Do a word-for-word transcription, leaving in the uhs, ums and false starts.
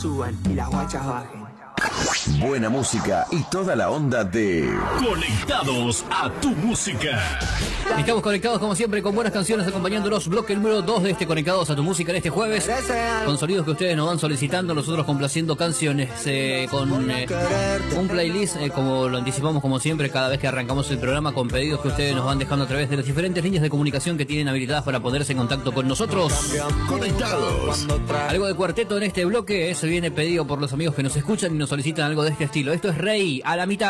suban y las guachas bajen. Buena música y toda la onda de Conectados a tu música. Estamos conectados como siempre con buenas canciones acompañándolos. Bloque número dos de este Conectados a tu música en este jueves. Con sonidos que ustedes nos van solicitando, nosotros complaciendo canciones eh, con eh, un playlist, eh, como lo anticipamos como siempre cada vez que arrancamos el programa, con pedidos que ustedes nos van dejando a través de las diferentes líneas de comunicación que tienen habilitadas para ponerse en contacto con nosotros. Conectados. Algo de cuarteto en este bloque, eso viene pedido por los amigos que nos escuchan y nos solicitan algo de este estilo. Esto es Rey, a la mitad.